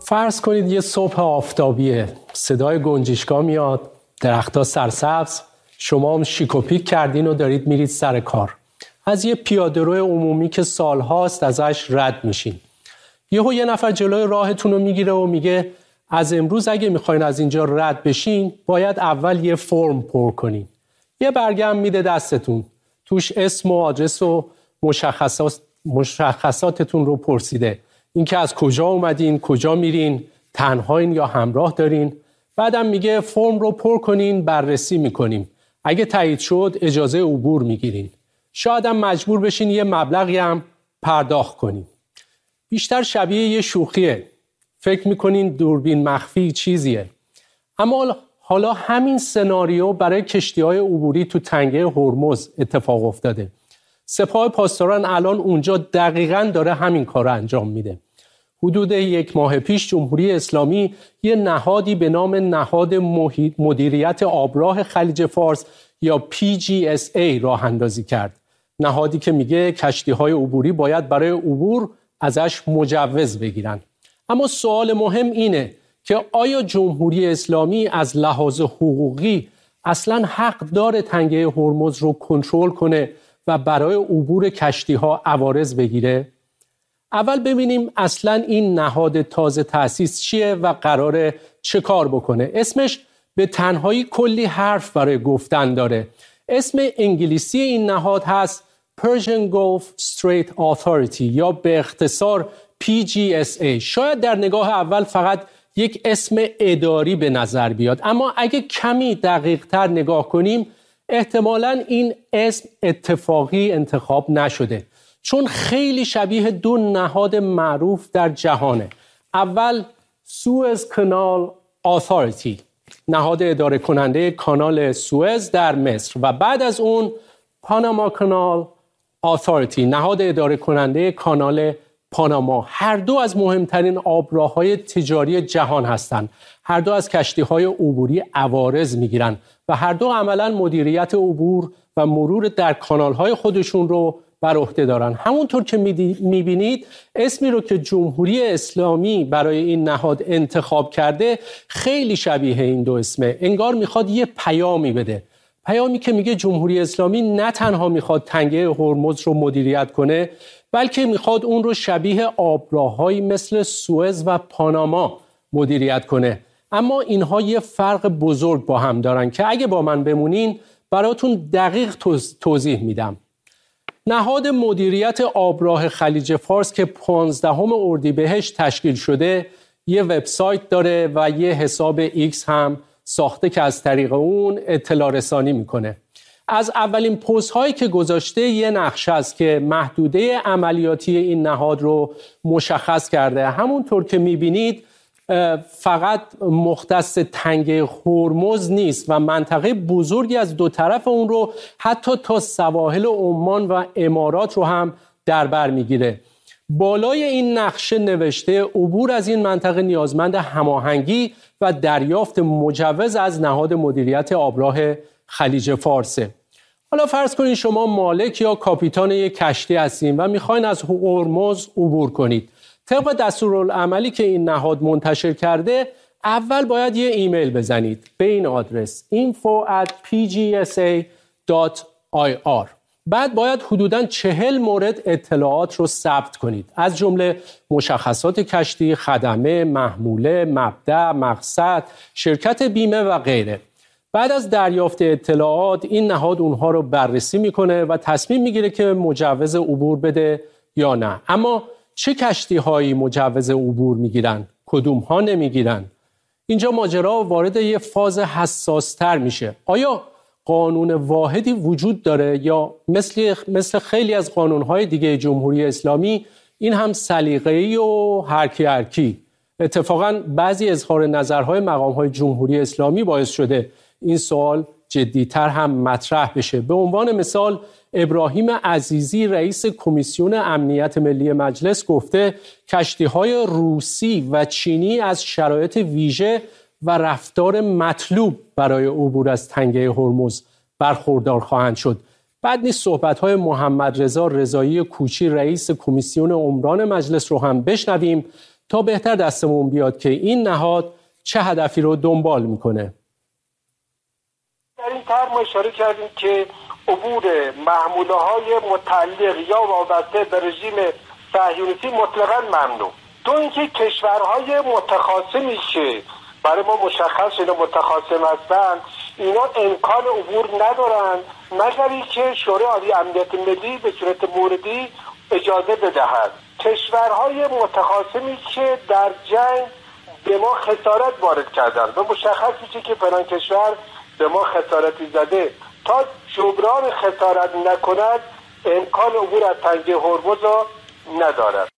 فرض کنید یه صبح آفتابیه، صدای گنجشکا میاد، درخت‌ها سرسبز، شما هم شیک و پیک کردین و دارید میرید سر کار. از یه پیاده‌رو عمومی که سالهاست ازش رد میشین. یه نفر جلوی راهتون رو میگیره و میگه از امروز اگه میخواین از اینجا رد بشین باید اول یه فرم پر کنین. یه برگه هم میده دستتون، توش اسم و آدرس و مشخصاتتون رو پرسیده، اینکه از کجا اومدین، کجا میرین، تنهاین یا همراه دارین. بعدم میگه فرم رو پر کنین، بررسی میکنیم، اگه تایید شد اجازه عبور میگیرین. شاید هم مجبور بشین یه مبلغی هم پرداخت کنین. بیشتر شبیه یه شوخیه، فکر میکنین دوربین مخفی چیزیه. اما حالا همین سناریو برای کشتی‌های عبوری تو تنگه هرمز اتفاق افتاده. سپاه پاسداران الان اونجا دقیقاً داره همین کار رو انجام میده. حدود 1 ماه پیش جمهوری اسلامی یه نهادی به نام نهاد مدیریت آبراه خلیج فارس یا PGSA راه اندازی کرد. نهادی که میگه کشتی‌های عبوری باید برای عبور ازش مجوز بگیرن. اما سوال مهم اینه که آیا جمهوری اسلامی از لحاظ حقوقی اصلاً حق داره تنگه هرمز رو کنترل کنه و برای عبور کشتی‌ها عوارض بگیره؟ اول ببینیم اصلاً این نهاد تازه تأسیس چیه و قراره چه کار بکنه. اسمش به تنهایی کلی حرف برای گفتن داره. اسم انگلیسی این نهاد هست Persian Gulf Strait Authority یا به اختصار PGSA. شاید در نگاه اول فقط یک اسم اداری به نظر بیاد، اما اگه کمی دقیق تر نگاه کنیم احتمالاً این اسم اتفاقی انتخاب نشده، چون خیلی شبیه 2 نهاد معروف در جهانه. اول سوئز کانال آثاریتی، نهاد اداره کننده کانال سوئز در مصر، و بعد از اون پاناما کانال آثاریتی، نهاد اداره کننده کانال پاناما. هر دو از مهمترین آبراه‌های تجاری جهان هستند. هر دو از کشتی‌های عبوری عوارض میگیرن و هر دو عملاً مدیریت عبور و مرور در کانال‌های خودشون رو بر عهده دارن. همونطور که میبینید اسمی رو که جمهوری اسلامی برای این نهاد انتخاب کرده خیلی شبیه این 2 اسمه. انگار میخواد یه پیامی بده، پیامی که میگه جمهوری اسلامی نه تنها میخواد تنگه هرمز رو مدیریت کنه، بلکه میخواد اون رو شبیه آبراه‌هایی مثل سوئز و پاناما مدیریت کنه. اما اینها یه فرق بزرگ با هم دارن که اگه با من بمونین براتون دقیق توضیح میدم. نهاد مدیریت آبراه خلیج فارس که 15 اردیبهشت تشکیل شده یه وبسایت داره و یه حساب ایکس هم ساخته که از طریق اون اطلاع رسانی میکنه. از اولین پست هایی که گذاشته یه نقشه است که محدوده عملیاتی این نهاد رو مشخص کرده. همونطور که میبینید فقط مختص تنگه هرمز نیست و منطقه بزرگی از 2 طرف اون رو حتی تا سواحل عمان و امارات رو هم در بر میگیره. بالای این نقشه نوشته عبور از این منطقه نیازمند هماهنگی و دریافت مجوز از نهاد مدیریت آبراه خلیج فارسه. حالا فرض کنید شما مالک یا کاپیتان یک کشتی هستین و میخواین از هرمز عبور کنید. طبق دستورالعملی که این نهاد منتشر کرده اول باید یه ایمیل بزنید به این آدرس info@pgsa.ir. بعد باید حدوداً 40 مورد اطلاعات رو ثبت کنید، از جمله مشخصات کشتی، خدمه، محموله، مبدأ، مقصد، شرکت بیمه و غیره. بعد از دریافت اطلاعات این نهاد اونها رو بررسی میکنه و تصمیم میگیره که مجوز عبور بده یا نه. اما چه کشتی هایی مجوز عبور میگیرن؟ کدوم ها نمیگیرن؟ اینجا ماجرا وارد یه فاز حساس تر میشه. آیا قانون واحدی وجود داره یا مثل خیلی از قانونهای دیگه جمهوری اسلامی این هم سلیقه‌ای و هرکی؟ اتفاقاً بعضی اظهار نظرهای مقامهای جمهوری اسلامی باعث شده این سوال جدی‌تر هم مطرح بشه. به عنوان مثال ابراهیم عزیزی رئیس کمیسیون امنیت ملی مجلس گفته کشتی‌های روسی و چینی از شرایط ویژه و رفتار مطلوب برای عبور از تنگه هرمز برخوردار خواهند شد. بعد نیست صحبت‌های محمد رضا رضایی کوچی رئیس کمیسیون عمران مجلس رو هم بشنویم تا بهتر دستمون بیاد که این نهاد چه هدفی رو دنبال میکنه. در این طرح ما اشاره کردیم که عبور محموله‌های متعلق یا وابسته به رژیم صهیونیستی مطلقاً ممنوع. دو اینکه کشورهای متخاصمی که برای ما مشخص شده متخاصم هستند اینا امکان عبور ندارند مگر اینکه شورای عالی امنیت ملی به صورت موردی اجازه بدهد. کشورهای متخاصمی که در جنگ به ما خسارت وارد کردند و مشخص میشه که فلان کشور به ما خسارتی زده، تا جبران خسارت نکند امکان عبور از تنگه هرمز را ندارد.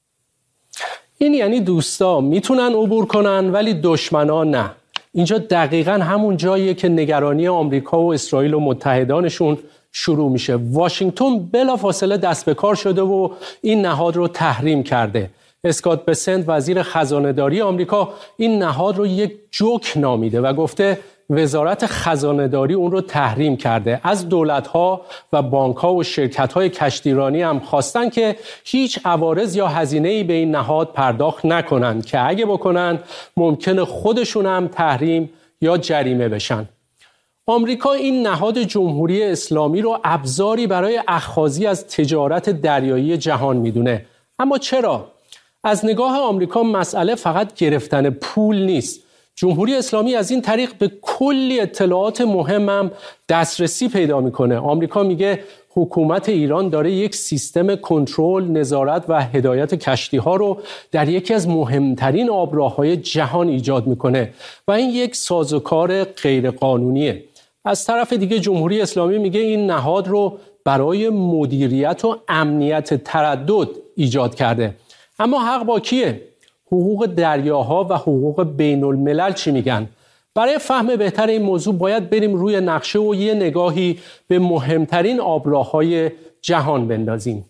این یعنی دوستا میتونن عبور کنن ولی دشمنا نه. اینجا دقیقاً همون جاییه که نگرانی آمریکا و اسرائیل و متحدانشون شروع میشه. واشنگتن بلافاصله دست به کار شده و این نهاد رو تحریم کرده. اسکات بسنت وزیر خزانه‌داری آمریکا این نهاد رو یک جوک نامیده و گفته وزارت خزانه‌داری اون رو تحریم کرده. از دولت‌ها و بانک‌ها و شرکت‌های کشتیرانی هم خواستن که هیچ عوارض یا هزینه‌ای به این نهاد پرداخت نکنند که اگه بکنن ممکنه خودشون هم تحریم یا جریمه بشن. آمریکا این نهاد جمهوری اسلامی رو ابزاری برای اخاذی از تجارت دریایی جهان میدونه. اما چرا؟ از نگاه آمریکا مسئله فقط گرفتن پول نیست. جمهوری اسلامی از این طریق به کلی اطلاعات مهمم دسترسی پیدا میکنه. آمریکا میگه حکومت ایران داره یک سیستم کنترل، نظارت و هدایت کشتی‌ها رو در یکی از مهمترین آبراههای جهان ایجاد میکنه و این یک سازوکار غیرقانونیه. از طرف دیگه جمهوری اسلامی میگه این نهاد رو برای مدیریت و امنیت تردد ایجاد کرده. اما حق با کیه؟ حقوق دریاها و حقوق بین الملل چی میگن؟ برای فهم بهتر این موضوع باید بریم روی نقشه و یه نگاهی به مهمترین آبراههای جهان بندازیم.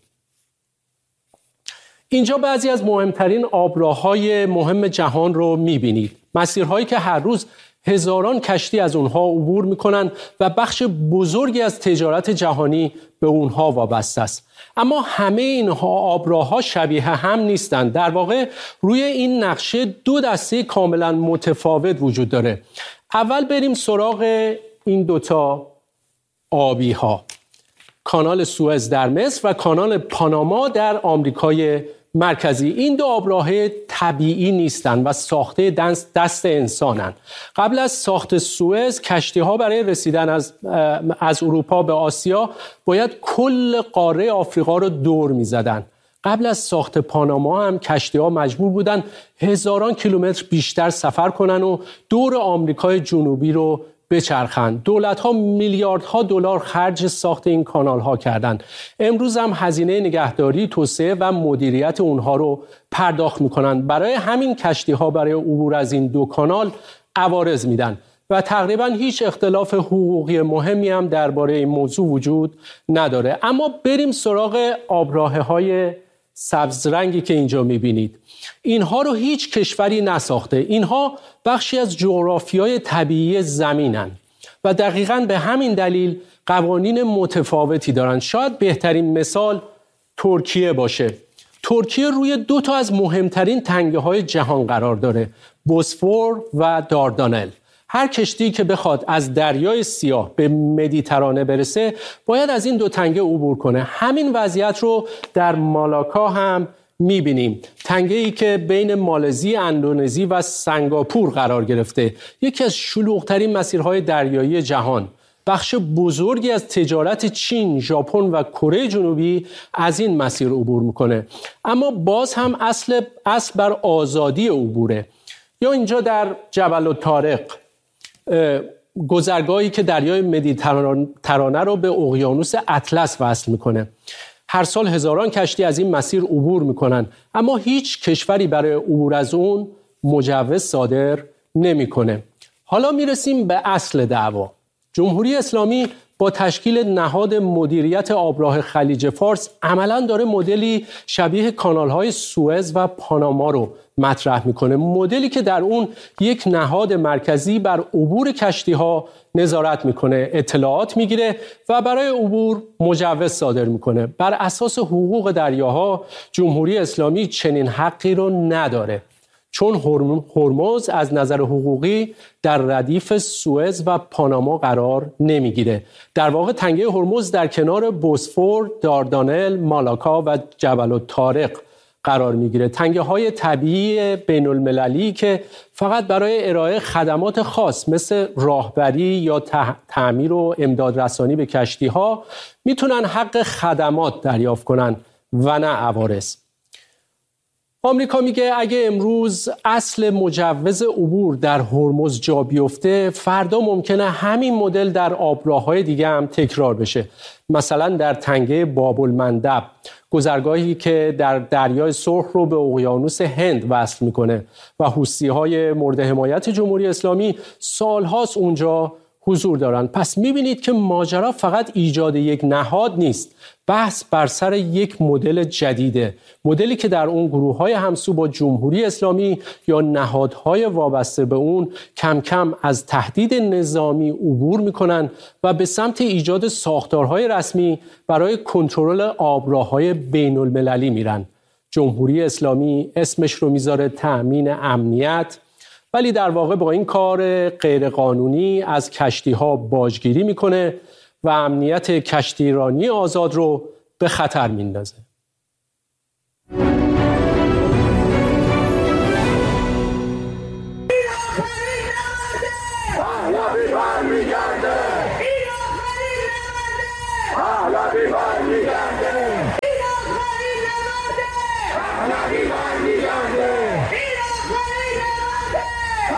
اینجا بعضی از مهمترین آبراههای مهم جهان رو میبینید. مسیرهایی که هر روز هزاران کشتی از اونها عبور میکنن و بخش بزرگی از تجارت جهانی به اونها وابسته است. اما همه اینها آبراهها شبیه هم نیستند. در واقع روی این نقشه دو دسته کاملا متفاوت وجود داره. اول بریم سراغ این دوتا آبی ها. کانال سوئز در مصر و کانال پاناما در آمریکای مرکزی. این دو آبراه طبیعی نیستند و ساخته دست انسانند. قبل از ساخت سوئز کشتی‌ها برای رسیدن از اروپا به آسیا باید کل قاره آفریقا رو دور می‌زدند. قبل از ساخت پاناما هم کشتی‌ها مجبور بودن هزاران کیلومتر بیشتر سفر کنن و دور آمریکای جنوبی رو بچرخند. دولت‌ها میلیاردها دلار خرج ساخت این کانال‌ها کردند. امروز هم هزینه نگهداری، توسعه و مدیریت اونها رو پرداخت می‌کنند. برای همین کشتی‌ها برای عبور از این دو کانال عوارض میدن و تقریباً هیچ اختلاف حقوقی مهمی هم درباره این موضوع وجود نداره. اما بریم سراغ آبراهه‌های سبز رنگی که اینجا می‌بینید. اینها رو هیچ کشوری نساخته. اینها بخشی از جغرافیای طبیعی زمینن و دقیقاً به همین دلیل قوانین متفاوتی دارن. شاید بهترین مثال ترکیه باشه. ترکیه روی دو تا از مهمترین تنگه‌های جهان قرار داره، بوسفور و داردانل. هر کشتی که بخواد از دریای سیاه به مدیترانه برسه باید از این دو تنگه عبور کنه. همین وضعیت رو در مالاکا هم میبینیم. تنگه‌ای که بین مالزی، اندونزی و سنگاپور قرار گرفته. یکی از شلوغ‌ترین مسیرهای دریایی جهان. بخش بزرگی از تجارت چین، ژاپن و کره جنوبی از این مسیر عبور میکنه. اما باز هم اصل بر آزادی عبوره. یا اینجا در جبل الطارق، گذرگاهی که دریای مدیترانه رو به اقیانوس اطلس وصل میکنه. هر سال هزاران کشتی از این مسیر عبور میکنن، اما هیچ کشوری برای عبور از اون مجوز صادر نمیکنه. حالا میرسیم به اصل دعوا. جمهوری اسلامی با تشکیل نهاد مدیریت آبراه خلیج فارس عملاً داره مدلی شبیه کانال‌های سوئز و پاناما رو مطرح میکنه، مدلی که در اون یک نهاد مرکزی بر عبور کشتی‌ها نظارت میکنه، اطلاعات میگیره و برای عبور مجوز صادر میکنه. بر اساس حقوق دریاها جمهوری اسلامی چنین حقی رو نداره، چون هرمز از نظر حقوقی در ردیف سوئز و پاناما قرار نمیگیره. در واقع تنگه هرمز در کنار بوسفور، داردانل، مالاکا و جبل الطارق قرار میگیره. تنگه های طبیعی بین المللی که فقط برای ارائه خدمات خاص مثل راهبری یا تعمیر و امداد رسانی به کشتی ها میتونن حق خدمات دریافت کنن و نه عوارض. آمریکا میگه اگه امروز اصل مجوز عبور در هرمز جا بیفته، فردا ممکنه همین مدل در آبراه‌های دیگه هم تکرار بشه. مثلا در تنگه باب المندب، گذرگاهی که در دریای سرخ رو به اقیانوس هند وصل میکنه و حوثی‌های مورد حمایت جمهوری اسلامی سالهاست اونجا حضور دارن. پس میبینید که ماجرا فقط ایجاد یک نهاد نیست، بحث بر سر یک مدل جدیده، مدلی که در اون گروه‌های همسو با جمهوری اسلامی یا نهادهای وابسته به اون کم کم از تهدید نظامی عبور میکنن و به سمت ایجاد ساختارهای رسمی برای کنترل آبراه‌های بین المللی میرن. جمهوری اسلامی اسمش رو میذاره تأمین امنیت، ولی در واقع با این کار غیرقانونی از کشتی‌ها باجگیری میکنه و امنیت کشتیرانی آزاد رو به خطر میندازه.